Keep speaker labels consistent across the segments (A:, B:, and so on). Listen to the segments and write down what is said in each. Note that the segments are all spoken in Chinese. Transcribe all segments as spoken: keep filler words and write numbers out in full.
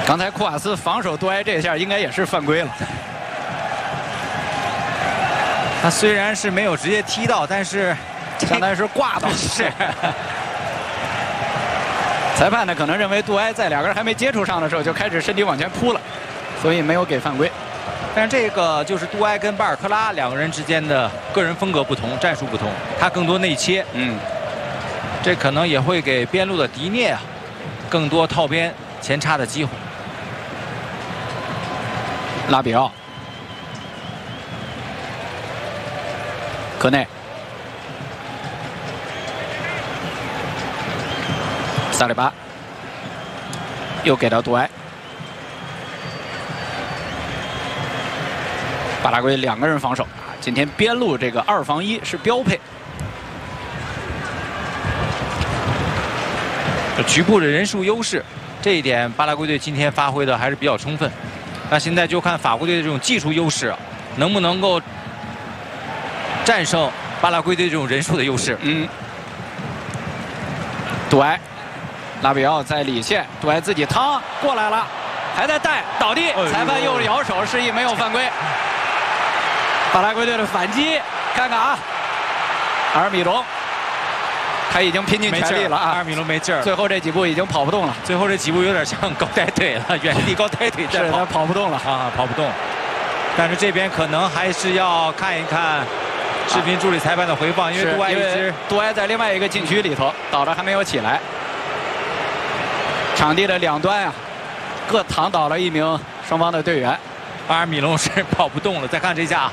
A: 刚才库瓦斯防守杜埃这一下应该也是犯规了。
B: 他虽然是没有直接踢到，但是
A: 相当于是挂到。
B: 是。
A: 裁判呢可能认为杜埃在两个人还没接触上的时候就开始身体往前扑了，所以没有给犯规。
B: 但是这个就是杜埃跟巴尔克拉两个人之间的个人风格不同，战术不同，他更多内切。
A: 嗯，
B: 这可能也会给边路的迪涅啊更多套边前插的机会。
A: 拉比奥。 科内，萨里巴又给到杜埃，巴拉圭两个人防守啊，今天边路这个二防一是标配。
B: 局部的人数优势，这一点巴拉圭队今天发挥的还是比较充分。那现在就看法国队的这种技术优势，能不能够 战胜巴拉圭队这种人数的优势。
A: 嗯，杜埃，拉比奥在里线，杜埃自己趟过来了，还在带倒地，裁判又摇手示意没有犯规。巴拉圭队的反击，看看啊，阿尔米隆，他已经拼尽全力了啊，
B: 阿尔米隆没劲儿，
A: 最后这几步已经跑不动了，
B: 最后这几步有点像高抬腿了，原地高抬腿在跑，
A: 他跑不动了
B: 啊，跑不动。但是这边可能还是要看一看 视频助理裁判的回放，因为杜埃一直
A: 杜埃在另外一个禁区里头倒着还没有起来，场地的两端啊，各躺倒了一名双方的队员。
B: 阿尔米隆是跑不动了，再看这下，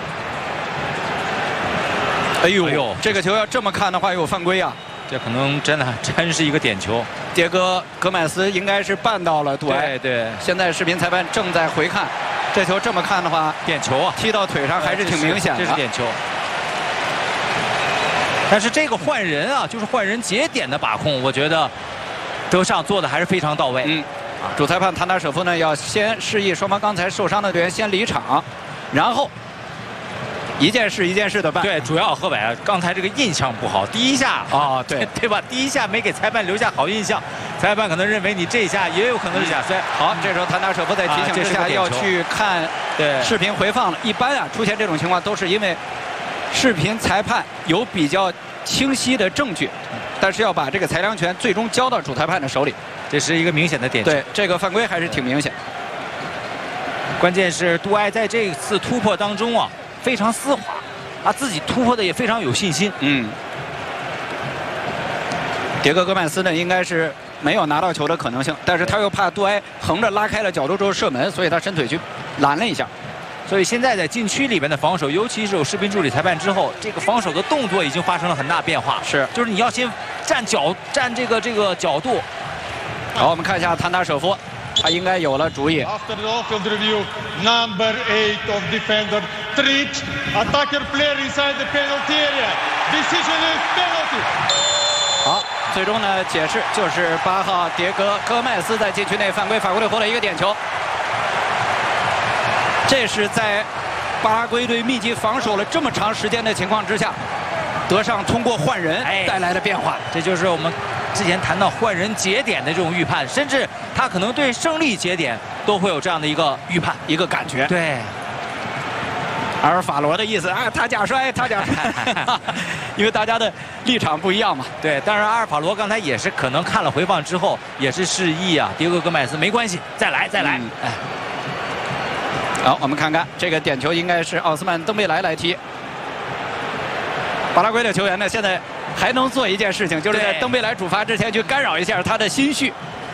A: 哎呦哎呦，这个球要这么看的话有犯规啊！
B: 这可能真的真是一个点球。
A: 迭戈·戈麦斯应该是绊到了杜埃，
B: 对对。
A: 现在视频裁判正在回看，这球这么看的话，
B: 点球啊，
A: 踢到腿上还是挺明显的，
B: 这是点球。 但是这个换人啊，就是换人节点的把控，我觉得德尚做的还是非常到位。
A: 嗯，主裁判谭达舍夫呢要先示意双方刚才受伤的队员先离场，然后一件事一件事的办。
B: 对，主要何伟刚才这个印象不好，第一下
A: 啊，对
B: 对吧？第一下没给裁判留下好印象，裁判可能认为你这一下也有可能是假摔。
A: 好，这时候谭达舍夫在提醒之下要去看
B: 对
A: 视频回放了。一般啊，出现这种情况都是因为 视频裁判有比较清晰的证据，但是要把这个裁量权最终交到主裁判的手里，
B: 这是一个明显的点球。
A: 对，这个犯规还是挺明显。
B: 关键是杜埃在这次突破当中啊，非常丝滑，他自己突破的也非常有信心。
A: 嗯，迭戈·戈麦斯呢，应该是没有拿到球的可能性，但是他又怕杜埃横着拉开了角度之后射门，所以他伸腿去拦了一下。
B: 所以现在在禁区里面的防守，尤其是有视频助理裁判之后，这个防守的动作已经发生了很大变化。
A: 是，
B: 就是你要先站角，站这个这个角度。
A: 好，我们看一下谭达舍夫，他应该有了主意。
C: After the off-field review, number eight of defender Tric, attacker player inside the penalty area. Decision is penalty.
A: 好，最终呢，解释就是八号迭戈·戈麦斯在禁区内犯规，法国队获得一个点球。 这是在巴拉圭队密集防守了这么长时间的情况之下，德尚通过换人带来的变化。
B: 这就是我们之前谈到换人节点的这种预判，甚至他可能对胜利节点都会有这样的一个预判、
A: 一个感觉。
B: 对。
A: 阿尔法罗的意思啊，他假摔，他假摔，因为大家的立场不一样嘛。
B: 对，当然阿尔法罗刚才也是可能看了回放之后，也是示意啊，迭戈·戈麦斯没关系，再来，再来。嗯、哎。
A: 好，我们看看这个点球应该是奥斯曼·登贝莱来踢。巴拉圭的球员呢，现在还能做一件事情，就是在登贝莱主罚之前去干扰一下他的心绪。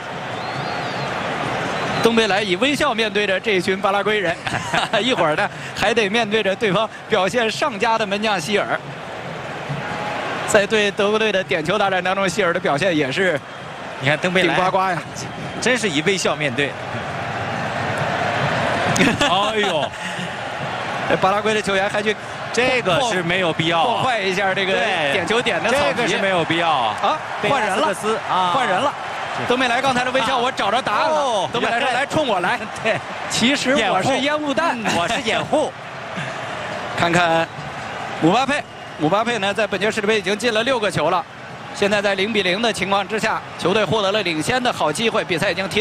A: 登贝莱以微笑面对着这群巴拉圭人，一会儿呢还得面对着对方表现上佳的门将希尔。在对德国队的点球大战当中，希尔的表现也是，
B: 你看登贝莱
A: 顶呱呱呀，
B: 真是以微笑面对。 哎呦，
A: 巴拉圭的球员还去，
B: 这个是没有必要
A: 破坏一下这个点球点的草
B: 皮，这个是没有必要啊！
A: 啊，换人了，
B: 啊，
A: 换人了。登贝莱刚才的微笑，我找着答案了。登贝莱说：“来，冲我来。”
B: 对，
A: 其实我是烟雾弹，
B: 我是掩护。
A: 看看姆巴佩，姆巴佩呢，在本届世界杯已经进了六个球了。现在在零比零的情况之下，球队获得了领先的好机会，比赛已经踢。